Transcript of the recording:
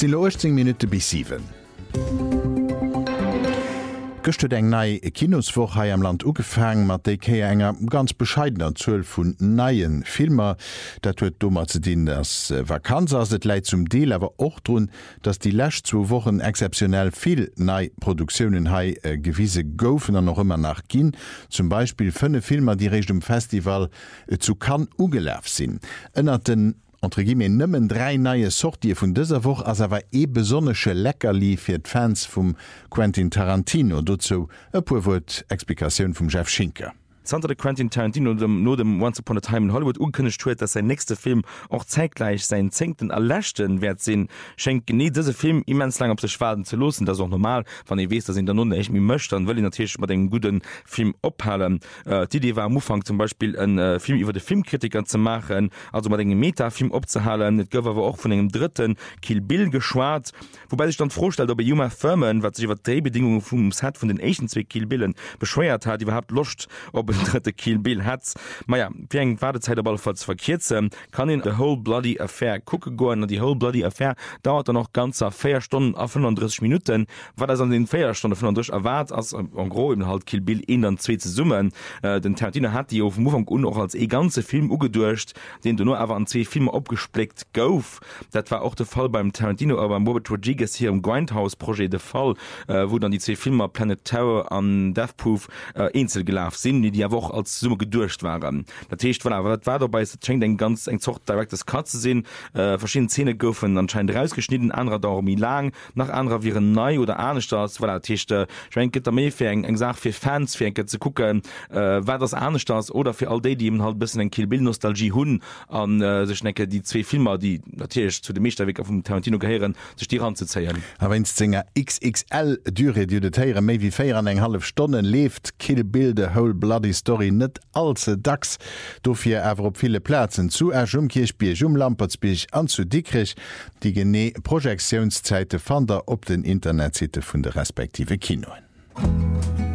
Sind 18 Minuten bis 7. Gëstet eng nei Kinoswoch hai am Land ugefang, mat déi kéier enger ganz bescheidener Zuuel vun neien Filmer, dat huet dummer ze dien ass Vakanzer et Leiit zum Deel awer och runn, dats die Lächt 2 Wochen exceptionell vill nei Produktionioen hai gewiese goufen an noch immer nach ginn, zum Beispiel 5 Filmer, die reg dem Festival zu Cannes ugelaf sinn. Ënner den nëmmen 3 neie Sortie vun dëser Woch ass awer besonnesche Leckerli fir d'Fans vum Quentin Tarantino, dozo e puerwurt Explikationun vum Jeff Schinker. Santa de Quentin Tarantino no dem Once Upon a Time in Hollywood unkënnecht huet, dass sein nächste Film auch zeitgleich seinen 10. erlächten Wert sinn schenkt genie diese Film immens lang op se Schwaden zu losen, das auch normal, wann ihr wees, dass in der Nunne echt mir möchte, dann will ich natürlich mal den guten Film ophalen. Die Idee war am Anfang zum Beispiel einen Film über die Filmkritiker zu machen, also mal den Metafilm abzuhalen. Das gab aber auch von einem dritten Kill Bill geschwart, wobei sich dann vorstellt, ob Uma Thurman, was sich über Drehbedingungen vom Set von den echten 2 Kill Billen bescheuert hat, die überhaupt Lust, ob dritte Kill Bill hat. Maja, wie eng Wartezeit aber falls verkehrt kann in The Whole Bloody Affair gucken gehen. Die Whole Bloody Affair dauert dann noch ganzer 4 Stunden auf 35 Minuten, weil das an den 4 Stunden 35 erwartet, als en gros eben halt Kill Bill in dann 2 zu summen. Den Tarantino hat die auf dem Anfang auch als ganze Film ugedurcht, den du nur aber an 2 Filme abgespleckt gouf. Das war auch der Fall beim Tarantino, aber beim Robert Rodriguez hier im Grindhouse-Projekt der Fall, wo dann die 2 Filme Planet Terror an Death Proof einzeln gelaufen sind, die ja auch als Summe gedurcht waren. Das war dabei, es schenkt ein ganz eng Zocht Directors Cut zu sehen, verschiedene Szene goufen anscheinend rausgeschnitten, andere darum wie lang, nach anderer wären neu oder Ahnestars, weil der Tischchte schwenkt der mehr für eng Sache für Fans für zu gucken, war das Ahnestars oder für all die eben halt ein bisschen ein Kill Bill Nostalgie hun an se Schnecke die 2 Filmer, die natürlich zu dem Meesterweg auf dem Tarantino gehören, sich die ranzuzählen. Aber wenn Singer XXL Düre die Detail méi wie 4,5 Stunden lebt Kill Bill the Whole Bloody Story net allze dacks, dofir awer op viele Plätzen zu Jumkirchbier, Lampertsbich an zu Dickrich, die gené Projektionszeite fan der op den Internetseite vun der respektive Kinoen.